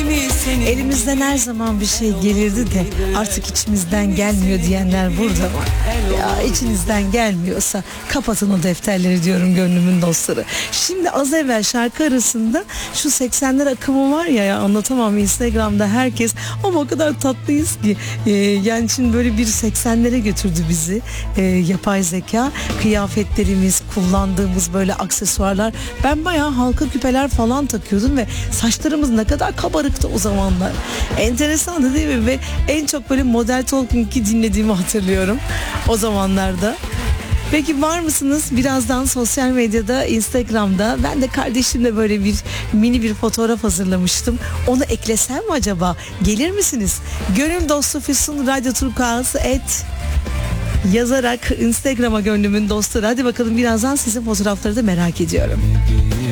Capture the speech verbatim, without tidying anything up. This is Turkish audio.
Elimizden her zaman bir şey gelirdi de artık içimizden gelmiyor diyenler burada mı? Ya içinizden gelmiyorsa kapatın o defterleri diyorum gönlümün dostları. Şimdi az evvel şarkı arasında şu seksenler akımı var ya, ya anlatamam, Instagram'da herkes ama o kadar tatlıyız ki ee, yani şimdi böyle bir seksenlere götürdü bizi ee, yapay zeka, kıyafetlerimiz, kullandığımız böyle aksesuarlar. Ben bayağı halka küpeler falan takıyordum ve saçlarımız ne kadar kabarıktı o zamanlar. Enteresandı değil mi? Ve en çok böyle Model Talking'i dinlediğimi hatırlıyorum o zamanlarda. Peki var mısınız? Birazdan sosyal medyada, Instagram'da ben de kardeşimle böyle bir mini bir fotoğraf hazırlamıştım. Onu eklesem mi acaba? Gelir misiniz? Gönül dostu Füsun Radyo Turkuaz et yazarak Instagram'a gönlümün dostları. Hadi bakalım, birazdan sizin fotoğrafları da merak ediyorum.